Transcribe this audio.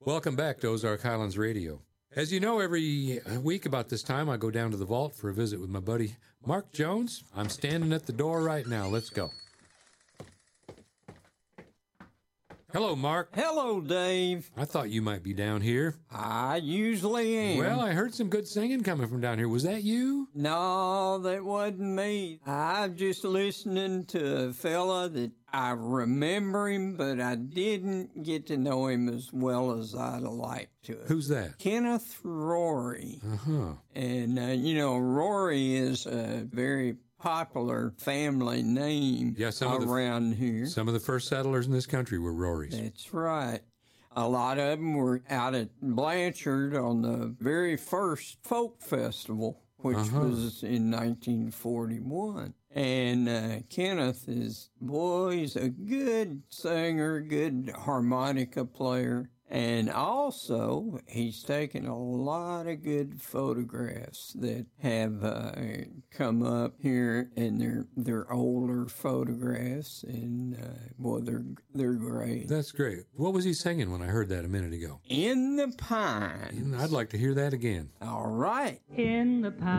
Welcome back to Ozark Highlands Radio. As you know, every week about this time, I go down to the vault for a visit with my buddy Mark Jones. I'm standing at the door right now. Let's go. Hello, Mark. Hello, Dave. I thought you might be down here. I usually am. Well, I heard some good singing coming from down here. Was that you? No, that wasn't me. I'm just listening to a fella that I remember him, but I didn't get to know him as well as I'd like to. Who's that? Kenneth Rory. Uh-huh. And, Rory is a very popular family name around here. Some of the first settlers in this country were Rorys. That's right. A lot of them were out at Blanchard on the very first folk festival, which was in 1941. And Kenneth he's a good singer, good harmonica player. And also, he's taken a lot of good photographs that have come up here, and they're older photographs, and they're great. That's great. What was he singing when I heard that a minute ago? In the Pines. I'd like to hear that again. All right. In the pines.